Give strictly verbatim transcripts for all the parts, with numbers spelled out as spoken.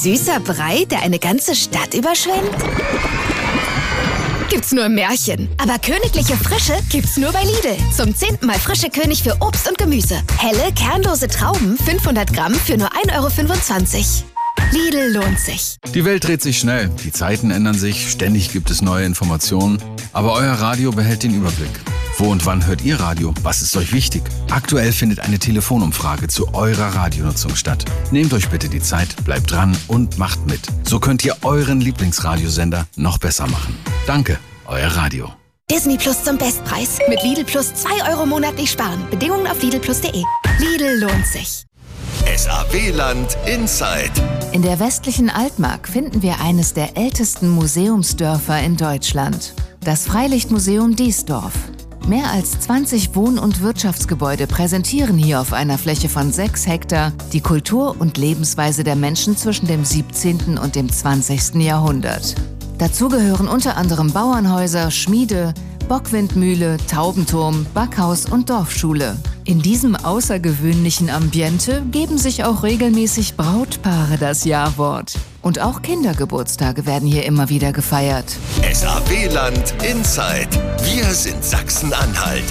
Süßer Brei, der eine ganze Stadt überschwemmt? Gibt's nur im Märchen. Aber königliche Frische gibt's nur bei Lidl. Zum zehnten Mal frische König für Obst und Gemüse. Helle, kernlose Trauben, fünfhundert Gramm für nur ein Euro fünfundzwanzig. Lidl lohnt sich. Die Welt dreht sich schnell, die Zeiten ändern sich, ständig gibt es neue Informationen. Aber euer Radio behält den Überblick. Wo und wann hört ihr Radio? Was ist euch wichtig? Aktuell findet eine Telefonumfrage zu eurer Radionutzung statt. Nehmt euch bitte die Zeit, bleibt dran und macht mit. So könnt ihr euren Lieblingsradiosender noch besser machen. Danke, euer Radio. Disney Plus zum Bestpreis. Mit Lidl Plus zwei Euro monatlich sparen. Bedingungen auf lidl plus punkt de. Lidl lohnt sich. S A W-Land Inside. In der westlichen Altmark finden wir eines der ältesten Museumsdörfer in Deutschland. Das Freilichtmuseum Diesdorf. Mehr als zwanzig Wohn- und Wirtschaftsgebäude präsentieren hier auf einer Fläche von sechs Hektar die Kultur und Lebensweise der Menschen zwischen dem siebzehnten und dem zwanzigsten Jahrhundert. Dazu gehören unter anderem Bauernhäuser, Schmiede, Bockwindmühle, Taubenturm, Backhaus und Dorfschule. In diesem außergewöhnlichen Ambiente geben sich auch regelmäßig Brautpaare das Ja-Wort. Und auch Kindergeburtstage werden hier immer wieder gefeiert. S A W-Land Inside. Wir sind Sachsen-Anhalt.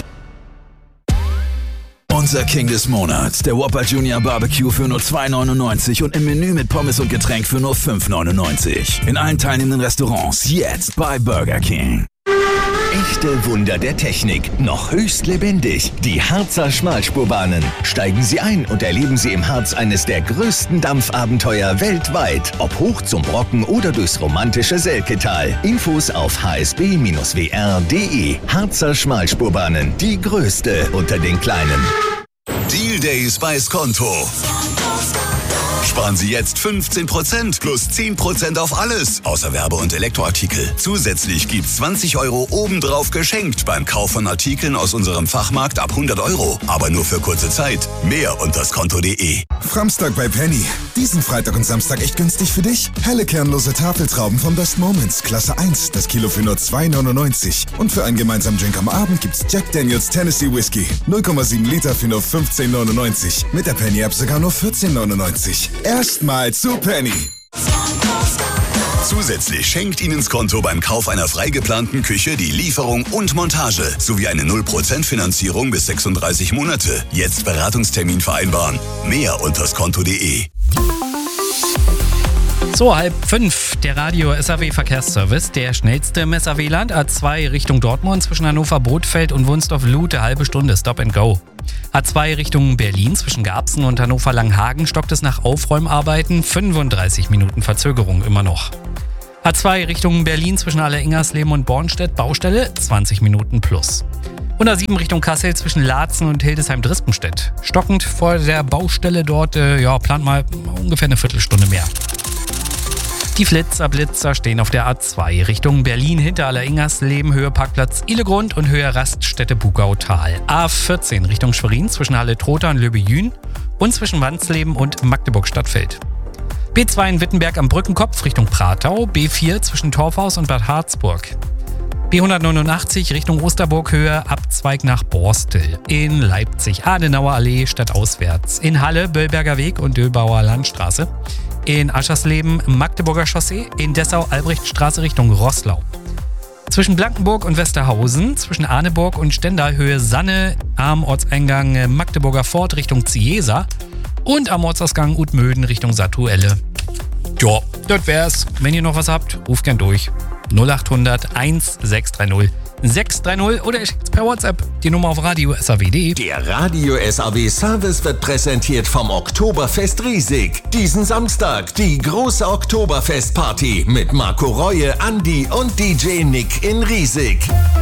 Unser King des Monats, der Whopper Junior Barbecue für nur zwei neunundneunzig und im Menü mit Pommes und Getränk für nur fünf neunundneunzig. In allen teilnehmenden Restaurants jetzt bei Burger King. Echte Wunder der Technik, noch höchst lebendig. Die Harzer Schmalspurbahnen. Steigen Sie ein und erleben Sie im Harz eines der größten Dampfabenteuer weltweit. Ob hoch zum Brocken oder durchs romantische Selketal. Infos auf h s b Bindestrich w r punkt d e. Harzer Schmalspurbahnen, die größte unter den kleinen. Deal Days bei Skonto. Sparen Sie jetzt fünfzehn Prozent plus zehn Prozent auf alles, außer Werbe- und Elektroartikel. Zusätzlich gibt's zwanzig Euro obendrauf geschenkt beim Kauf von Artikeln aus unserem Fachmarkt ab hundert Euro. Aber nur für kurze Zeit. Mehr unter skonto punkt de. Framstag bei Penny. Diesen Freitag und Samstag echt günstig für dich. Helle kernlose Tafeltrauben von Best Moments, Klasse eins, das Kilo für nur zwei neunundneunzig. Und für einen gemeinsamen Drink am Abend gibt's Jack Daniels Tennessee Whiskey. null Komma sieben Liter für nur fünfzehn neunundneunzig. Mit der Penny-App sogar nur vierzehn neunundneunzig. Erstmal zu Penny. Zusätzlich schenkt Ihnen Skonto beim Kauf einer frei geplanten Küche die Lieferung und Montage sowie eine null Prozent Finanzierung bis sechsunddreißig Monate. Jetzt Beratungstermin vereinbaren. Mehr unter skonto punkt de. So, halb fünf, der Radio S A W Verkehrsservice, der schnellste im S A W-Land, A zwei Richtung Dortmund zwischen Hannover-Bothfeld und Wunsdorf-Lute, halbe Stunde, Stop and Go. A zwei Richtung Berlin zwischen Garbsen und Hannover-Langhagen stockt es nach Aufräumarbeiten, fünfunddreißig Minuten Verzögerung immer noch. A zwei Richtung Berlin zwischen Aller-Ingersleben und Bornstedt, Baustelle, zwanzig Minuten plus. Und A sieben Richtung Kassel zwischen Laatzen und Hildesheim-Drispenstedt. Stockend vor der Baustelle dort, äh, ja, plant mal ungefähr eine Viertelstunde mehr. Die Flitzer-Blitzer stehen auf der A zwei Richtung Berlin hinter Aller-Ingersleben, Höhe Parkplatz Ihlegrund und Höhe Raststätte Bugautal. A vierzehn Richtung Schwerin zwischen Halle-Trotha und Löbejün und zwischen Wansleben und Magdeburg-Stadtfeld. B zwei in Wittenberg am Brückenkopf Richtung Pratau, B vier zwischen Torfhaus und Bad Harzburg. B hundertneunundachtzig Richtung Osterburg, Höhe Abzweig nach Borstel. In Leipzig Adenauer Allee stadtauswärts. In Halle Böllberger Weg und Döbauer Landstraße. In Aschersleben Magdeburger Chaussee. In Dessau Albrechtstraße Richtung Roßlau. Zwischen Blankenburg und Westerhausen, zwischen Arneburg und Stendal, Höhe Sanne, am Ortseingang Magdeburger Fort Richtung Ziesa und am Ortsausgang Utmöden Richtung Satuelle. Ja, das wär's. Wenn ihr noch was habt, ruft gern durch. null acht hundert eins sechs drei null sechs drei null oder ihr schickt's per WhatsApp. Die Nummer auf radio S A W punkt de. Der Radio S A W Service wird präsentiert vom Oktoberfest Riesig. Diesen Samstag die große Oktoberfestparty mit Marco Reue, Andi und D J Nick in Riesig.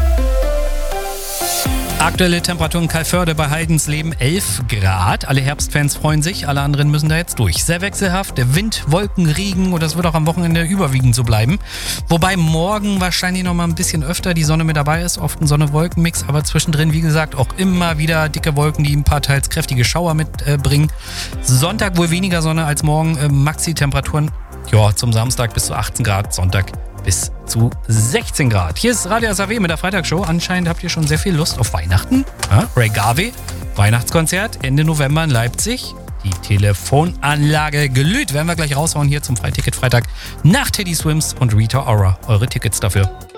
Aktuelle Temperatur in Calvörde bei Heidensleben elf Grad. Alle Herbstfans freuen sich, alle anderen müssen da jetzt durch. Sehr wechselhaft, der Wind, Wolken, Regen und das wird auch am Wochenende überwiegend so bleiben. Wobei morgen wahrscheinlich noch mal ein bisschen öfter die Sonne mit dabei ist, oft ein Sonne-Wolken-Mix, aber zwischendrin, wie gesagt, auch immer wieder dicke Wolken, die ein paar teils kräftige Schauer mitbringen. Äh, Sonntag wohl weniger Sonne als morgen, äh, Maxi-Temperaturen ja, zum Samstag bis zu achtzehn Grad, Sonntag bis zu sechzehn Grad. Hier ist Radio S A W mit der Freitagsshow. Anscheinend habt ihr schon sehr viel Lust auf Weihnachten. Ja, Ray Garvey, Weihnachtskonzert Ende November in Leipzig. die Telefonanlage glüht. Werden wir gleich raushauen hier zum Freiticket-Freitag nach Teddy Swims und Rita Ora. Eure Tickets dafür.